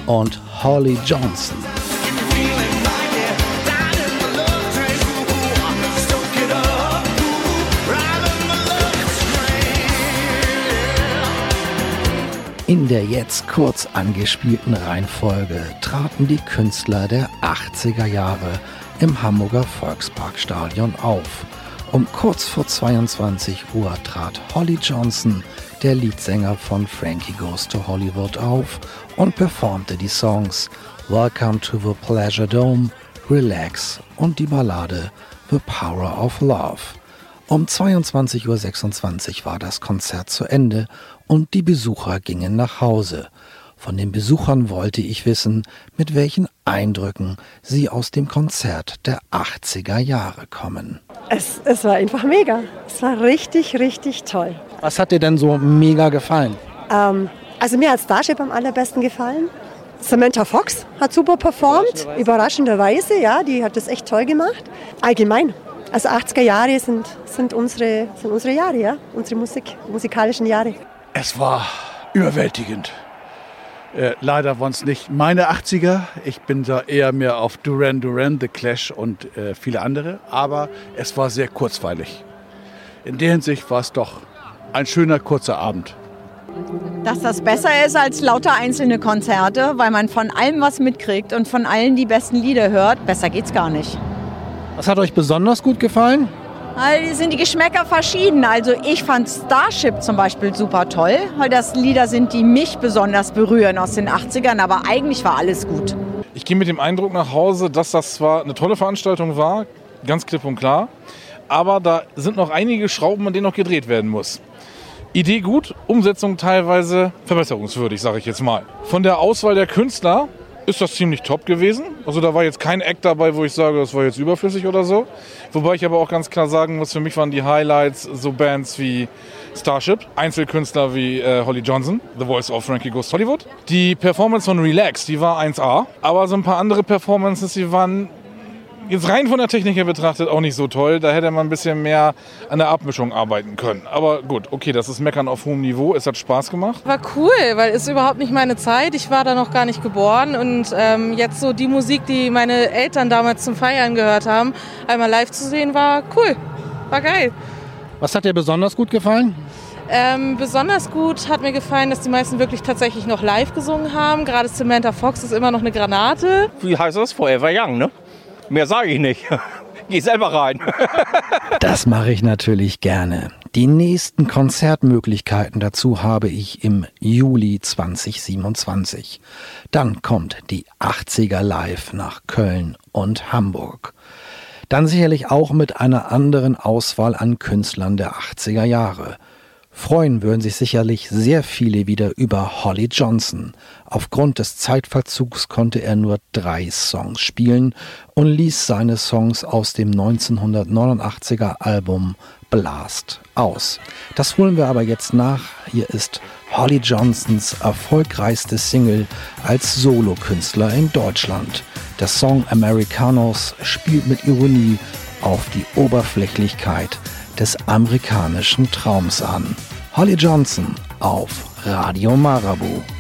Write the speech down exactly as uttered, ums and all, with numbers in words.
und Holly Johnson. In der jetzt kurz angespielten Reihenfolge traten die Künstler der achtziger Jahre im Hamburger Volksparkstadion auf. Um kurz vor zweiundzwanzig Uhr trat Holly Johnson, der Leadsänger von Frankie Goes to Hollywood, auf und performte die Songs Welcome to the Pleasure Dome, Relax und die Ballade The Power of Love. Um zweiundzwanzig Uhr sechsundzwanzig war das Konzert zu Ende und die Besucher gingen nach Hause. Von den Besuchern wollte ich wissen, mit welchen Eindrücken sie aus dem Konzert der achtziger Jahre kommen. Es, es war einfach mega. Es war richtig, richtig toll. Was hat dir denn so mega gefallen? Ähm, also mir hat Starship am allerbesten gefallen. Samantha Fox hat super performt, überraschenderweise, ja, die hat das echt toll gemacht. Allgemein. Also achtziger Jahre sind, sind, unsere, sind unsere Jahre, ja, unsere Musik, musikalischen Jahre. Es war überwältigend. Äh, leider waren es nicht meine achtziger. Ich bin da eher mehr auf Duran Duran, The Clash und äh, viele andere. Aber es war sehr kurzweilig. In der Hinsicht war es doch ein schöner, kurzer Abend. Dass das besser ist als lauter einzelne Konzerte, weil man von allem was mitkriegt und von allen die besten Lieder hört. Besser geht's gar nicht. Was hat euch besonders gut gefallen? Also sind die Geschmäcker verschieden. Also ich fand Starship zum Beispiel super toll, weil das Lieder sind, die mich besonders berühren aus den achtzigern, aber eigentlich war alles gut. Ich gehe mit dem Eindruck nach Hause, dass das zwar eine tolle Veranstaltung war, ganz klipp und klar, aber da sind noch einige Schrauben, an denen noch gedreht werden muss. Idee gut, Umsetzung teilweise verbesserungswürdig, sage ich jetzt mal. Von der Auswahl der Künstler ist das ziemlich top gewesen. Also da war jetzt kein Act dabei, wo ich sage, das war jetzt überflüssig oder so. Wobei ich aber auch ganz klar sagen muss, für mich waren die Highlights so Bands wie Starship, Einzelkünstler wie äh, Holly Johnson, The Voice of Frankie Goes to Hollywood. Die Performance von Relax, die war eins A. Aber so ein paar andere Performances, die waren jetzt rein von der Technik her betrachtet auch nicht so toll. Da hätte man ein bisschen mehr an der Abmischung arbeiten können. Aber gut, okay, das ist Meckern auf hohem Niveau. Es hat Spaß gemacht. War cool, weil es ist überhaupt nicht meine Zeit. Ich war da noch gar nicht geboren. Und ähm, jetzt so die Musik, die meine Eltern damals zum Feiern gehört haben, einmal live zu sehen, war cool. War geil. Was hat dir besonders gut gefallen? Ähm, besonders gut hat mir gefallen, dass die meisten wirklich tatsächlich noch live gesungen haben. Gerade Samantha Fox ist immer noch eine Granate. Wie heißt das? Forever Young, ne? Mehr sage ich nicht. Geh selber rein. Das mache ich natürlich gerne. Die nächsten Konzertmöglichkeiten dazu habe ich im Juli zweitausendsiebenundzwanzig. Dann kommt die achtziger Live nach Köln und Hamburg. Dann sicherlich auch mit einer anderen Auswahl an Künstlern der achtziger Jahre. Freuen würden sich sicherlich sehr viele wieder über Holly Johnson. Aufgrund des Zeitverzugs konnte er nur drei Songs spielen und ließ seine Songs aus dem neunzehnhundertneunundachtziger Album Blast aus. Das holen wir aber jetzt nach. Hier ist Holly Johnsons erfolgreichste Single als Solokünstler in Deutschland. Der Song Americanos spielt mit Ironie auf die Oberflächlichkeit des amerikanischen Traums an. Holly Johnson auf Radio Marabu.